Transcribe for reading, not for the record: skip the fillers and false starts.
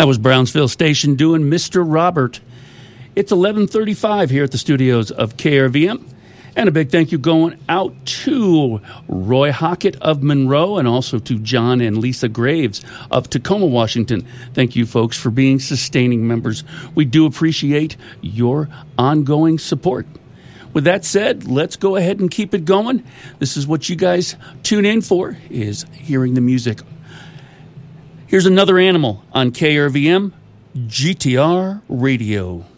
That was Brownsville Station doing Mr. Robert. It's 11:35 here at the studios of KRVM. And a big thank you going out to Roy Hockett of Monroe and also to John and Lisa Graves of Tacoma, Washington. Thank you, folks, for being sustaining members. We do appreciate your ongoing support. With that said, let's go ahead and keep it going. This is what you guys tune in for, is hearing the music. Here's another animal on KRVM, GTR Radio.